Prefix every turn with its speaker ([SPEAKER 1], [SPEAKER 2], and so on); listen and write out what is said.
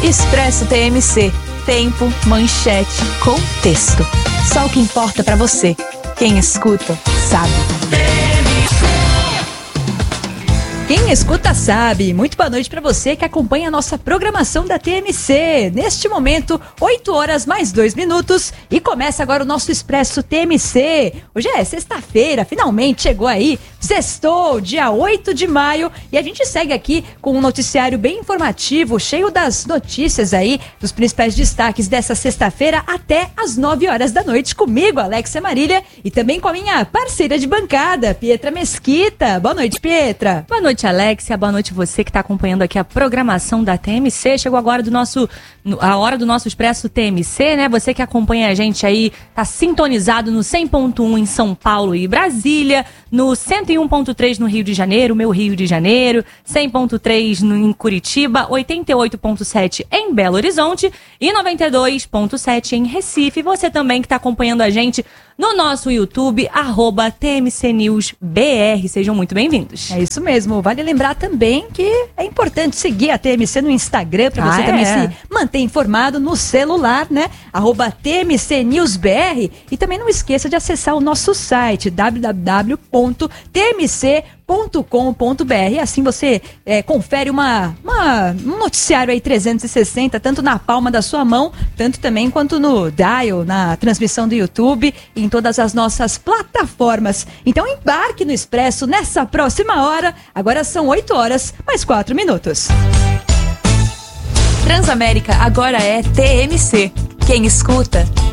[SPEAKER 1] Expresso TMC. Tempo, manchete, contexto. Só o que importa pra você. Quem escuta, sabe. Quem escuta sabe. Muito boa noite para você que acompanha a nossa programação da TMC. Neste momento, 8 horas mais 2 minutos e começa agora o nosso Expresso TMC. Hoje é sexta-feira, finalmente chegou aí, sextou, dia 8 de maio e a gente segue aqui com um noticiário bem informativo, cheio das notícias aí, dos principais destaques dessa sexta-feira até as 9 horas da noite comigo, Alexia Marília, e também com a minha parceira de bancada, Pietra Mesquita. Boa noite, Pietra.
[SPEAKER 2] Boa noite, Alexia. Boa noite você que está acompanhando aqui a programação da TMC. Chegou agora a hora do nosso Expresso TMC, né? Você que acompanha a gente aí, tá sintonizado no 100.1 em São Paulo e Brasília, no 101.3 no Rio de Janeiro, meu Rio de Janeiro, 100.3 em Curitiba, 88.7 em Belo Horizonte e 92.7 em Recife. Você também que está acompanhando a gente no nosso YouTube, @TMCNewsBR. Sejam muito bem-vindos.
[SPEAKER 1] É isso mesmo. Vale lembrar também que é importante seguir a TMC no Instagram para você também se manter informado no celular, né? @TMCNewsBR. E também não esqueça de acessar o nosso site, www.tmc.com.br. Assim você confere um noticiário aí 360, tanto na palma da sua mão, tanto também quanto no dial, na transmissão do YouTube e em todas as nossas plataformas. Então embarque no Expresso nessa próxima hora. Agora são 8 horas mais 4 minutos. Transamérica agora é TMC. Quem escuta,